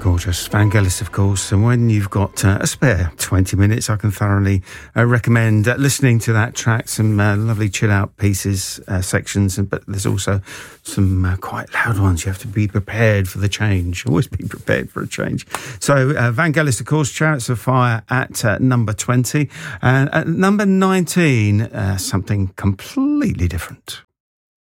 Gorgeous. Vangelis, of course. And when you've got a spare 20 minutes, I can thoroughly recommend listening to that track. Some lovely chill-out pieces, sections, but there's also some quite loud ones. You have to be prepared for the change. Always be prepared for a change. So Vangelis, of course, Chariots of Fire at number 20. And at number 19, something completely different.